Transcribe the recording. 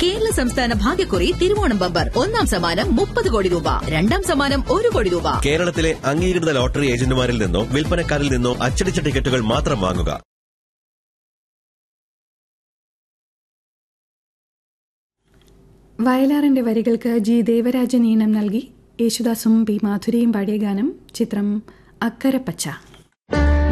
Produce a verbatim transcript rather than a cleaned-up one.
കേരള സംസ്ഥാന ഭാഗ്യക്കുറി തിരുവോണം ബമ്പർ. ഒന്നാം സമ്മാനം മുപ്പത് കോടി രൂപ, രണ്ടാം സമ്മാനം ഒരു കോടി രൂപ. കേരളത്തിലെ അംഗീകൃത ലോട്ടറി ഏജന്റുമാരിൽ നിന്നോ വിൽപ്പനക്കാരിൽ നിന്നോ അച്ചടിച്ച ടിക്കറ്റുകൾ മാത്രം വാങ്ങുക. വയലാറിന്റെ വരികൾക്ക് ജി ദേവരാജൻ ഈണം നൽകി യേശുദാസും പി മാധുരിയും പാടിയ ഗാനം. ചിത്രം അക്കരപ്പച്ച.